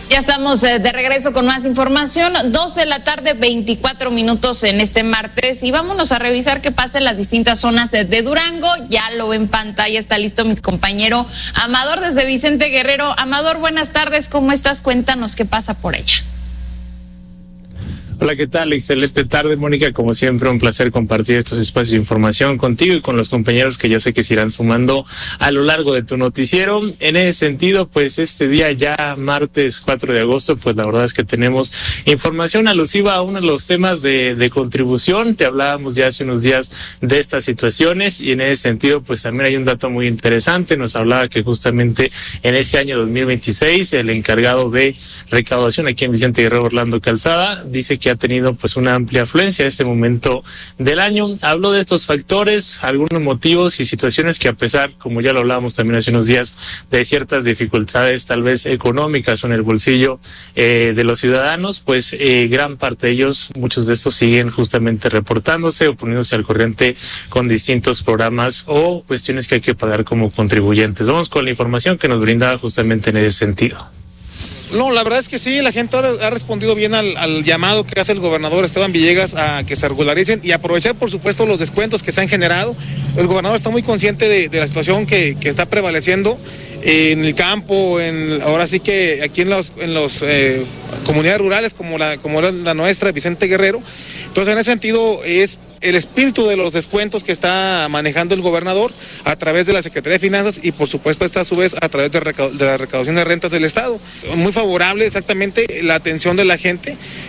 Ya estamos de regreso con más información, 12 de la tarde, 24 minutos en este martes, y vámonos a revisar qué pasa en las distintas zonas de Durango. Ya lo ve en pantalla, está listo mi compañero Amador desde Vicente Guerrero. Amador, buenas tardes, ¿cómo estás? Cuéntanos qué pasa por allá. Hola, ¿qué tal? Excelente tarde, Mónica. Como siempre, un placer compartir estos espacios de información contigo y con los compañeros que yo sé que se irán sumando a lo largo de tu noticiero. En ese sentido, pues este día ya martes 4 de agosto, pues la verdad es que tenemos información alusiva a uno de los temas de contribución. Te hablábamos ya hace unos días de estas situaciones y en ese sentido, pues también hay un dato muy interesante. Nos hablaba que justamente en este año 2026, el encargado de recaudación aquí en Vicente Guerrero, Orlando Calzada, dice que ha tenido pues una amplia afluencia en este momento del año. Habló de estos factores, algunos motivos y situaciones que, a pesar, como ya lo hablábamos también hace unos días, de ciertas dificultades tal vez económicas o en el bolsillo de los ciudadanos, pues gran parte de ellos, muchos de estos siguen justamente reportándose o poniéndose al corriente con distintos programas o cuestiones que hay que pagar como contribuyentes. Vamos con la información que nos brindaba justamente en ese sentido. No, la verdad es que sí, la gente ahora ha respondido bien al llamado que hace el gobernador Esteban Villegas a que se regularicen y aprovechar, por supuesto, los descuentos que se han generado. El gobernador está muy consciente de la situación que está prevaleciendo en el campo, ahora sí que aquí en los comunidades rurales como la nuestra, Vicente Guerrero. Entonces, en ese sentido, es el espíritu de los descuentos que está manejando el gobernador a través de la Secretaría de Finanzas y, por supuesto, a su vez a través de la recaudación de rentas del Estado. Muy favorable exactamente la atención de la gente